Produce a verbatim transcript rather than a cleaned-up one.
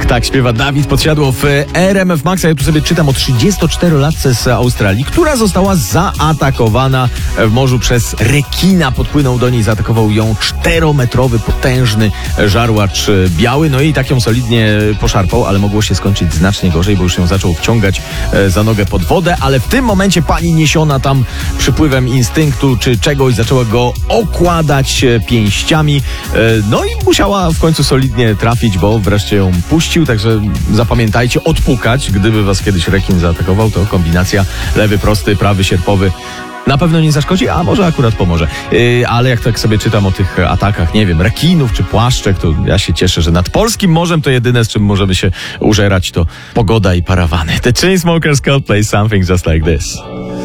Tak śpiewa Dawid Podsiadło w R M F Maxa. Ja tu sobie czytam o trzydziestoczterolatce z Australii, która została zaatakowana w morzu przez rekina. Podpłynął do niej, zaatakował ją czterometrowy, potężny żarłacz biały. No i tak ją solidnie poszarpał, ale mogło się skończyć znacznie gorzej, bo już ją zaczął wciągać za nogę pod wodę, ale w tym momencie pani niesiona tam przypływem instynktu czy czegoś zaczęła go okładać pięściami. No i musiała w końcu solidnie trafić, bo wreszcie ją puścił. Także zapamiętajcie, odpukać, gdyby was kiedyś rekin zaatakował, to kombinacja lewy prosty, prawy sierpowy na pewno nie zaszkodzi, a może akurat pomoże. Yy, ale jak tak sobie czytam o tych atakach, nie wiem, rekinów czy płaszczek, to ja się cieszę, że nad polskim morzem to jedyne, z czym możemy się użerać, to pogoda i parawany. The Chainsmokers Coldplay, Something Just Like This.